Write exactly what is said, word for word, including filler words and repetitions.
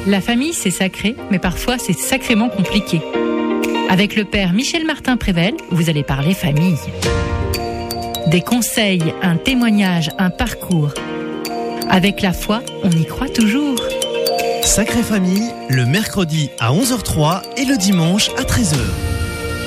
La famille, c'est sacré, mais parfois c'est sacrément compliqué. Avec le père Michel Martin-Prével, vous allez parler famille. Des conseils, un témoignage, un parcours. Avec la foi, on y croit toujours. Sacrée Famille, le mercredi à onze heures zéro trois et le dimanche à treize heures.